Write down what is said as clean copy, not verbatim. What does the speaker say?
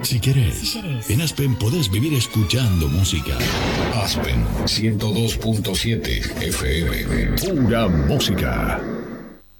Si querés, en Aspen podés vivir escuchando música. Aspen 102.7 FM. Pura música.